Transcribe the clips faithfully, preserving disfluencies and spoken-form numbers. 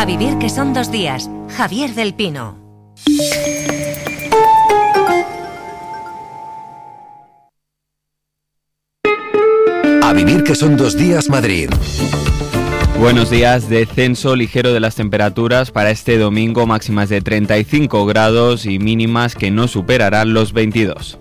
A vivir que son dos días. Javier del Pino. A vivir que son dos días Madrid. Buenos días. Descenso ligero de las temperaturas para este domingo, máximas de treinta y cinco grados y mínimas que no superarán los veintidós.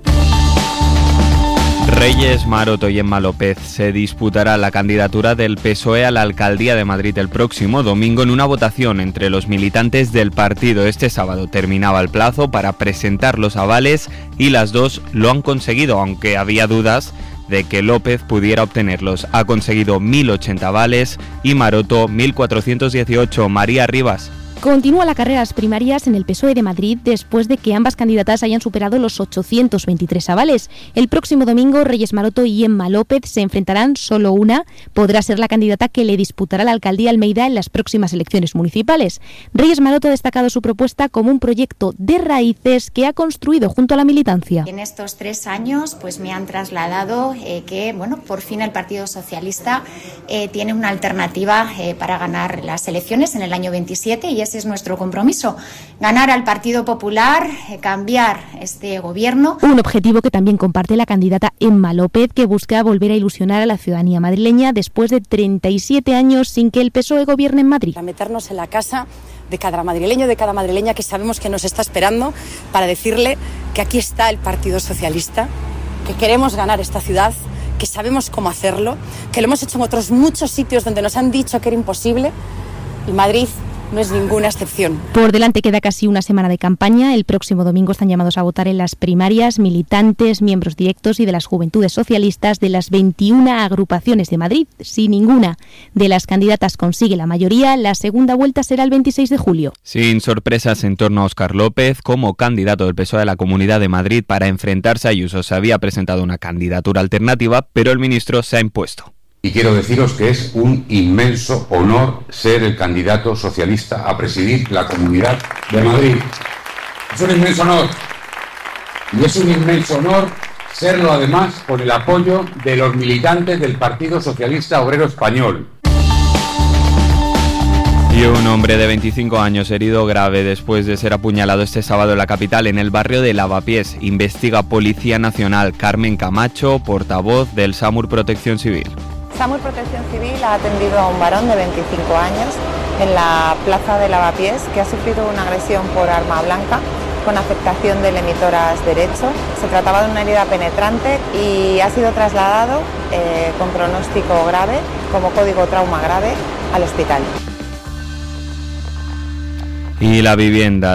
Reyes Maroto y Emma López se disputará la candidatura del P S O E a la alcaldía de Madrid el próximo domingo en una votación entre los militantes del partido. Este sábado terminaba el plazo para presentar los avales y las dos lo han conseguido, aunque había dudas de que López pudiera obtenerlos. Ha conseguido mil ochenta avales y Maroto mil cuatrocientos dieciocho. María Rivas. Continúa la carrera a las primarias en el P S O E de Madrid después de que ambas candidatas hayan superado los ochocientos veintitrés avales. El próximo domingo, Reyes Maroto y Emma López se enfrentarán. Solo una podrá ser la candidata que le disputará la alcaldía Almeida en las próximas elecciones municipales. Reyes Maroto ha destacado su propuesta como un proyecto de raíces que ha construido junto a la militancia. En estos tres años pues me han trasladado eh, que bueno, por fin el Partido Socialista eh, tiene una alternativa eh, para ganar las elecciones en el año veintisiete y es Ese es nuestro compromiso, ganar al Partido Popular, eh, cambiar este gobierno. Un objetivo que también comparte la candidata Emma López, que busca volver a ilusionar a la ciudadanía madrileña después de treinta y siete años sin que el P S O E gobierne en Madrid. Para meternos en la casa de cada madrileño, de cada madrileña que sabemos que nos está esperando, para decirle que aquí está el Partido Socialista, que queremos ganar esta ciudad, que sabemos cómo hacerlo, que lo hemos hecho en otros muchos sitios donde nos han dicho que era imposible, y Madrid no es ninguna excepción. Por delante queda casi una semana de campaña. El próximo domingo están llamados a votar en las primarias militantes, miembros directos y de las juventudes socialistas de las veintiuna agrupaciones de Madrid. Si ninguna de las candidatas consigue la mayoría, la segunda vuelta será el veintiséis de julio. Sin sorpresas en torno a Óscar López, como candidato del P S O E a la Comunidad de Madrid para enfrentarse a Ayuso, se había presentado una candidatura alternativa, pero el ministro se ha impuesto. Y quiero deciros que es un inmenso honor ser el candidato socialista a presidir la Comunidad de Madrid. Es un inmenso honor. Y es un inmenso honor serlo además con el apoyo de los militantes del Partido Socialista Obrero Español. Y un hombre de veinticinco años herido grave después de ser apuñalado este sábado en la capital, en el barrio de Lavapiés. Investiga Policía Nacional. Carmen Camacho, portavoz del SAMUR Protección Civil. SAMUR Protección Civil ha atendido a un varón de veinticinco años en la plaza de Lavapiés que ha sufrido una agresión por arma blanca con afectación del emitoras derecho. Se trataba de una herida penetrante y ha sido trasladado eh, con pronóstico grave, como código trauma grave, al hospital. Y la vivienda